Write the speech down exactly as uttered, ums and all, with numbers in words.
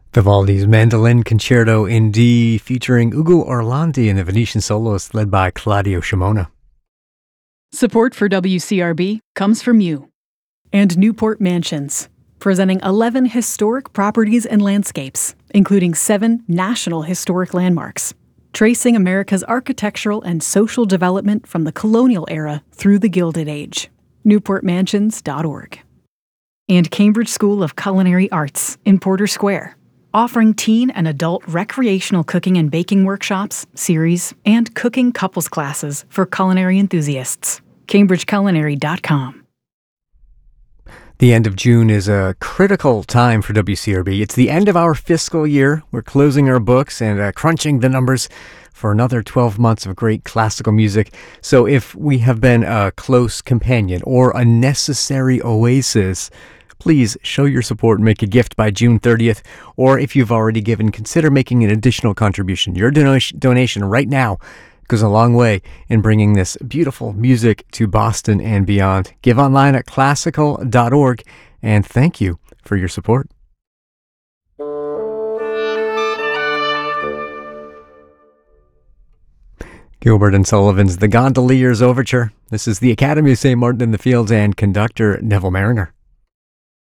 Vivaldi's Mandolin Concerto in D, featuring Ugo Orlandi and the Venetian soloist led by Claudio Scimona. Support for W C R B comes from you and Newport Mansions, presenting eleven historic properties and landscapes, including seven national historic landmarks, tracing America's architectural and social development from the colonial era through the Gilded Age. newport mansions dot org. And Cambridge School of Culinary Arts in Porter Square, offering teen and adult recreational cooking and baking workshops, series, and cooking couples classes for culinary enthusiasts. cambridge culinary dot com. The end of June is a critical time for W C R B. It's the end of our fiscal year. We're closing our books and uh, crunching the numbers for another twelve months of great classical music. So if we have been a close companion or a necessary oasis, please show your support and make a gift by June thirtieth. Or if you've already given, consider making an additional contribution. Your donation donation right now goes a long way in bringing this beautiful music to Boston and beyond. Give online at classical dot org, and thank you for your support. Gilbert and Sullivan's The Gondoliers Overture. This is the Academy of Saint Martin in the Fields and conductor Neville Mariner.